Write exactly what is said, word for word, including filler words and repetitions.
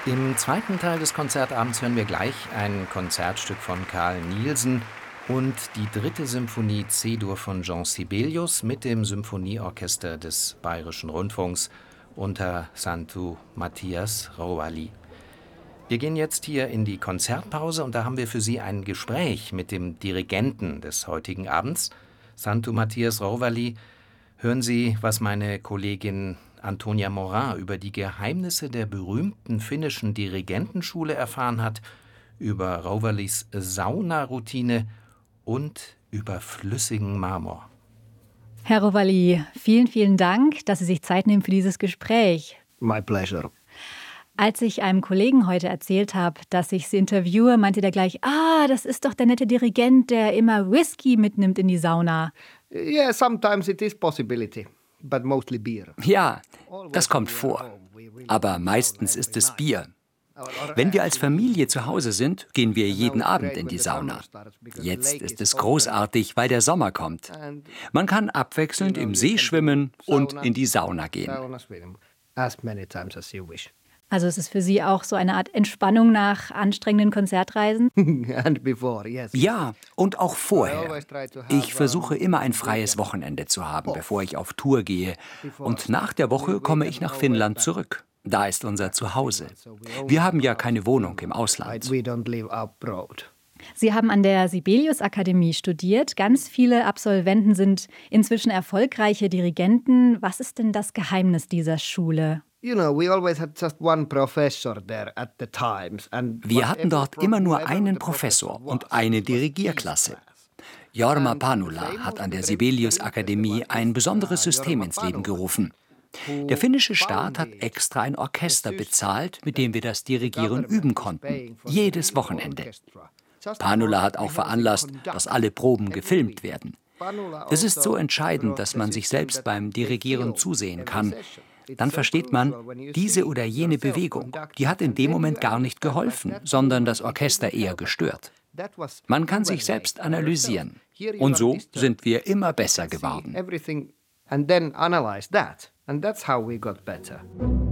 Im zweiten Teil des Konzertabends hören wir gleich ein Konzertstück von Carl Nielsen und die dritte Symphonie C-Dur von Jean Sibelius mit dem Symphonieorchester des Bayerischen Rundfunks unter Santu Matthias Rouali. Wir gehen jetzt hier in die Konzertpause und da haben wir für Sie ein Gespräch mit dem Dirigenten des heutigen Abends, Santu Matthias Rouali. Hören Sie, was meine Kollegin Antonia Morin über die Geheimnisse der berühmten finnischen Dirigentenschule erfahren hat, über Rouwalis Saunaroutine und über flüssigen Marmor. Herr Rouwali, vielen, vielen Dank, dass Sie sich Zeit nehmen für dieses Gespräch. My pleasure. Als ich einem Kollegen heute erzählt habe, dass ich Sie interviewe, meinte der gleich, ah, das ist doch der nette Dirigent, der immer Whisky mitnimmt in die Sauna. Yeah, sometimes it is possibility, but mostly beer. Ja, das kommt vor. Aber meistens ist es Bier. Wenn wir als Familie zu Hause sind, gehen wir jeden Abend in die Sauna. Jetzt ist es großartig, weil der Sommer kommt. Man kann abwechselnd im See schwimmen und in die Sauna gehen. Also es ist für Sie auch so eine Art Entspannung nach anstrengenden Konzertreisen? Ja, und auch vorher. Ich versuche immer ein freies Wochenende zu haben, bevor ich auf Tour gehe. Und nach der Woche komme ich nach Finnland zurück. Da ist unser Zuhause. Wir haben ja keine Wohnung im Ausland. Sie haben an der Sibelius-Akademie studiert. Ganz viele Absolventen sind inzwischen erfolgreiche Dirigenten. Was ist denn das Geheimnis dieser Schule? Wir hatten dort immer nur einen Professor und eine Dirigierklasse. Jorma Panula hat an der Sibelius-Akademie ein besonderes System ins Leben gerufen. Der finnische Staat hat extra ein Orchester bezahlt, mit dem wir das Dirigieren üben konnten. Jedes Wochenende. Panula hat auch veranlasst, dass alle Proben gefilmt werden. Es ist so entscheidend, dass man sich selbst beim Dirigieren zusehen kann. Dann versteht man, diese oder jene Bewegung, die hat in dem Moment gar nicht geholfen, sondern das Orchester eher gestört. Man kann sich selbst analysieren. Und so sind wir immer besser geworden. And then analyze that. And that's how we got better.